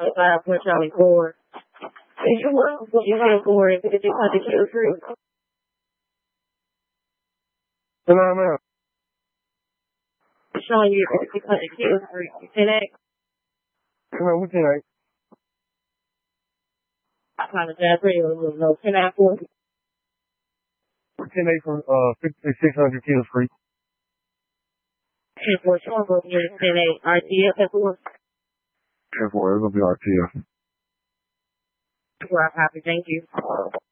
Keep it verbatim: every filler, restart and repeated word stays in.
five point Charlie four. You want you want four and fifty hundred kill free. No, no, no. Showing you fifty hundred kill free. ten X. Come on, what's ten X? I apologize for you. No, ten X for ten X for uh fifty-six hundred kills free. ten four short for ten X R T F at four. ten four, it's gonna be R T F. Well, happy, thank you.